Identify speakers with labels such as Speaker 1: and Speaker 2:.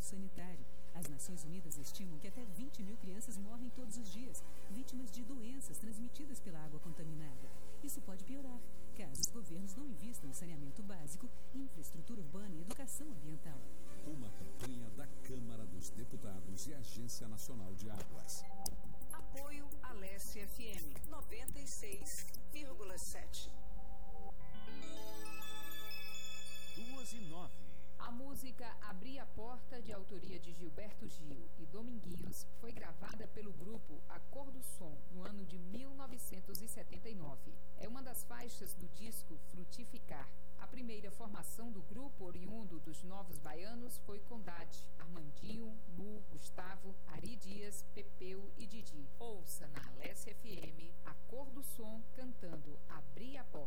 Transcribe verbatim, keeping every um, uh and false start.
Speaker 1: sanitário. As Nações Unidas estimam que até vinte mil crianças morrem todos os dias, vítimas de doenças transmitidas pela água contaminada. Isso pode piorar, caso os governos não invistam em saneamento básico, infraestrutura urbana e educação ambiental.
Speaker 2: Uma campanha da Câmara dos Deputados e Agência Nacional de Águas.
Speaker 3: Apoio Alessia F M noventa e seis vírgula sete.
Speaker 4: Duas e nove.
Speaker 5: A música Abri a Porta, de autoria de Gilberto Gil e Dominguinhos, foi gravada pelo grupo A Cor do Som no ano de mil novecentos e setenta e nove. É uma das faixas do disco Frutificar. A primeira formação do grupo, oriundo dos Novos Baianos, foi Condade, Armandinho, Mu, Gustavo, Ari Dias, Pepeu e Didi. Ouça na Alessia F M A Cor do Som cantando Abri a Porta.